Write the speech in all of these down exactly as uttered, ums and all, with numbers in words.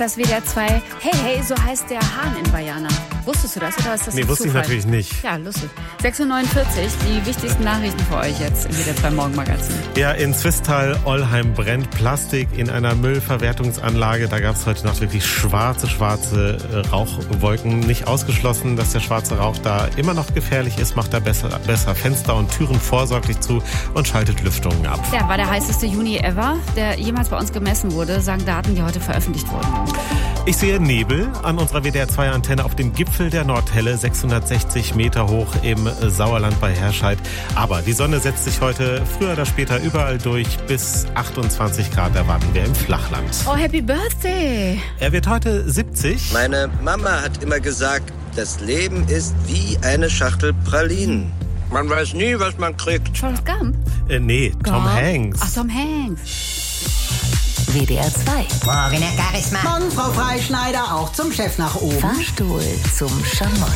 Das W D R zwei, hey, hey, so heißt der Hahn in Bayana. Wusstest du das oder ist das Nee, ein wusste Zufall? ich natürlich nicht. Ja, lustig. sechs Uhr neunundvierzig, die wichtigsten Nachrichten für euch jetzt im W D R zwei Morgenmagazin. Ja, in Zwistal-Ollheim brennt Plastik in einer Müllverwertungsanlage. Da gab es heute noch wirklich schwarze, schwarze äh, Rauchwolken. Nicht ausgeschlossen, dass der schwarze Rauch da immer noch gefährlich ist. Macht da besser, besser Fenster und Türen vorsorglich zu und schaltet Lüftungen ab. Ja, war der heißeste Juni ever, der jemals bei uns gemessen wurde, sagen Daten, die heute veröffentlicht wurden. Ich sehe Nebel an unserer W D R zwei Antenne auf dem Gipfel der Nordhelle, sechshundertsechzig Meter hoch im Sauerland bei Herscheid. Aber die Sonne setzt sich heute früher oder später überall durch. Bis achtundzwanzig Grad erwarten wir im Flachland. Oh, Happy Birthday! Er wird heute siebzig. Meine Mama hat immer gesagt, das Leben ist wie eine Schachtel Pralinen. Man weiß nie, was man kriegt. Forrest Gump? Äh, nee, Tom Gump? Hanks. Ach, Tom Hanks. W D R zwei. Morgen, Herr Charisma. Morgen, Frau Freischneider, auch zum Chef nach oben. Fahrstuhl zum Schamott.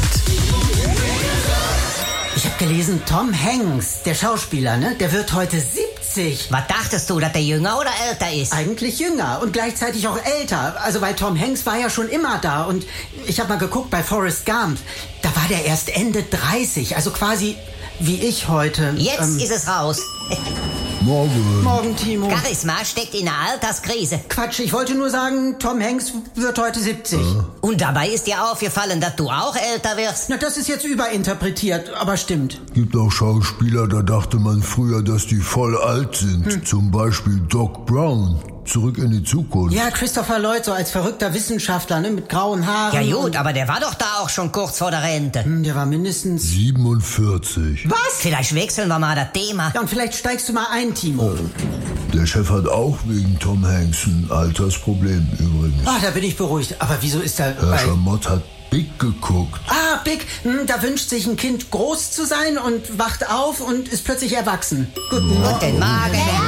Ich habe gelesen, Tom Hanks, der Schauspieler, ne, der wird heute siebzig. Was dachtest du, dass der jünger oder älter ist? Eigentlich jünger und gleichzeitig auch älter. Also weil Tom Hanks war ja schon immer da und ich habe mal geguckt bei Forrest Gump. Da war der erst Ende dreißig, also quasi wie ich heute. Jetzt ähm, ist es raus. Morgen. Morgen, Timo. Charisma steckt in einer Alterskrise. Quatsch, ich wollte nur sagen, Tom Hanks wird heute siebzig. Ja. Und dabei ist dir aufgefallen, dass du auch älter wirst. Na, das ist jetzt überinterpretiert, aber stimmt. Gibt auch Schauspieler, da dachte man früher, dass die voll alt sind. Hm. Zum Beispiel Doc Brown. Zurück in die Zukunft. Ja, Christopher Lloyd, so als verrückter Wissenschaftler, ne, mit grauen Haaren. Ja gut, und- aber der war doch da auch schon kurz vor der Rente. Hm, der war mindestens... siebenundvierzig. Was? Vielleicht wechseln wir mal das Thema. Ja, und vielleicht steigst du mal ein, Timo. Der Chef hat auch wegen Tom Hanks ein Altersproblem übrigens. Ah, da bin ich beruhigt. Aber wieso ist er... Herr bei- Schamott hat Big geguckt. Ah, Big, hm, da wünscht sich ein Kind groß zu sein und wacht auf und ist plötzlich erwachsen. Guten Morgen. Guten Morgen.